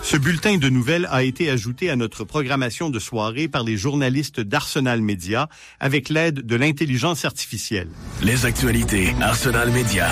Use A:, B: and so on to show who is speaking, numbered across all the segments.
A: Ce bulletin de nouvelles a été ajouté à notre programmation de soirée par les journalistes d'Arsenal Média avec l'aide de l'intelligence artificielle.
B: Les actualités Arsenal Média.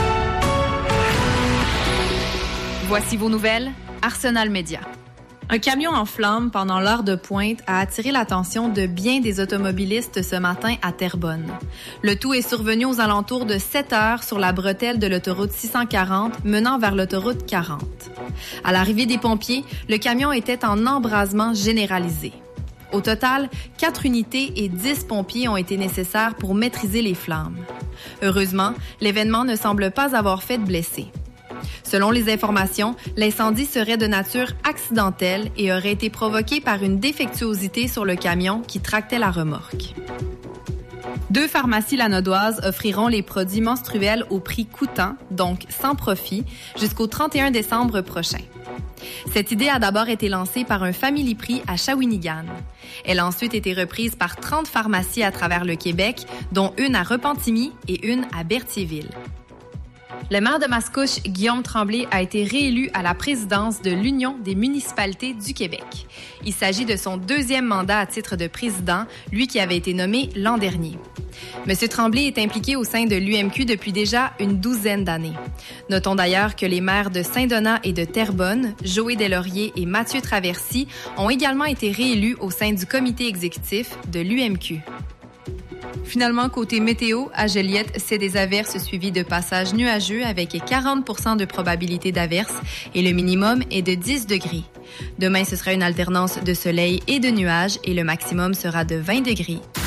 C: Voici vos nouvelles, Arsenal Média. Un camion en flammes pendant l'heure de pointe a attiré l'attention de bien des automobilistes ce matin à Terrebonne. Le tout est survenu aux alentours de 7 heures sur la bretelle de l'autoroute 640 menant vers l'autoroute 40. À l'arrivée des pompiers, le camion était en embrasement généralisé. Au total, 4 unités et 10 pompiers ont été nécessaires pour maîtriser les flammes. Heureusement, l'événement ne semble pas avoir fait de blessés. Selon les informations, l'incendie serait de nature accidentelle et aurait été provoqué par une défectuosité sur le camion qui tractait la remorque. 2 pharmacies lanaudoises offriront les produits menstruels au prix coûtant, donc sans profit, jusqu'au 31 décembre prochain. Cette idée a d'abord été lancée par un Family Prix à Shawinigan. Elle a ensuite été reprise par 30 pharmacies à travers le Québec, dont une à Repentigny et une à Berthierville. Le maire de Mascouche, Guillaume Tremblay, a été réélu à la présidence de l'Union des municipalités du Québec. Il s'agit de son 2e mandat à titre de président, lui qui avait été nommé l'an dernier. M. Tremblay est impliqué au sein de l'UMQ depuis déjà une 12aine d'années. Notons d'ailleurs que les maires de Saint-Donat et de Terrebonne, Joé Deslauriers et Mathieu Traversy, ont également été réélus au sein du comité exécutif de l'UMQ. Finalement, côté météo, à Joliette, c'est des averses suivies de passages nuageux avec 40% de probabilité d'averses et le minimum est de 10 degrés. Demain, ce sera une alternance de soleil et de nuages et le maximum sera de 20 degrés.